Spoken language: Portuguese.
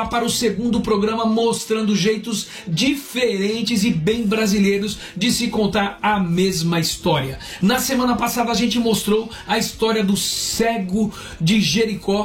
para o segundo programa, mostrando jeitos diferentes e bem brasileiros de se contar a mesma história. Na semana passada a gente mostrou a história do cego de Jericó,